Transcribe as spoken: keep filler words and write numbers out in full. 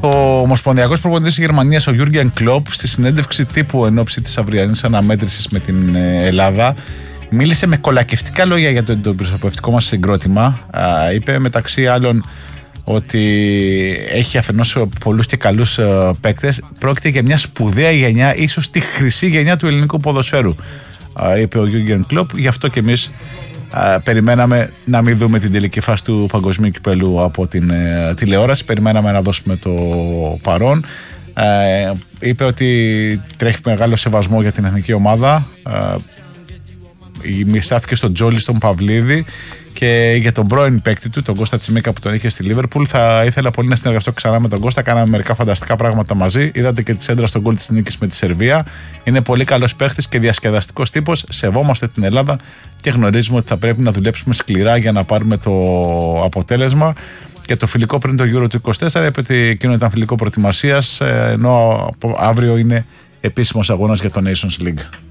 Ο ομοσπονδιακός προπονητής της Γερμανίας, ο Γιούργεν Κλοπ, στη συνέντευξη τύπου εν ώψη της αυριανής αναμέτρησης με την Ελλάδα, μίλησε με κολακευτικά λόγια για το αντιπροσωπευτικό μας συγκρότημα. Είπε μεταξύ άλλων ότι έχει αφενός πολλούς και καλούς παίκτες. Πρόκειται για μια σπουδαία γενιά, ίσως τη χρυσή γενιά του ελληνικού ποδοσφαίρου, είπε ο Γιούργεν Κλοπ. Γι' αυτό και εμείς περιμέναμε να μην δούμε την τελική φάση του Παγκοσμίου Κυπέλλου από την ε, τηλεόραση. Περιμέναμε να δώσουμε το παρόν. Ε, είπε ότι τρέχει μεγάλο σεβασμό για την εθνική ομάδα. Ε, μιστάθηκε στον Τζόλι, στον Παυλίδη, και για τον πρώην παίκτη του, τον Κώστα Τσιμίκα, που τον είχε στη Λίβερπουλ. Θα ήθελα πολύ να συνεργαστώ ξανά με τον Κώστα. Κάναμε μερικά φανταστικά πράγματα μαζί. Είδατε και τη σέντρα στον γκολ της νίκης με τη Σερβία. Είναι πολύ καλός παίκτης και διασκεδαστικός τύπος. Σεβόμαστε την Ελλάδα και γνωρίζουμε ότι θα πρέπει να δουλέψουμε σκληρά για να πάρουμε το αποτέλεσμα. Και το φιλικό πριν το Euro του είκοσι τέσσερα, είπε ότι εκείνο ήταν φιλικό προετοιμασίας, ενώ αύριο είναι επίσημος αγώνας για το Nations League.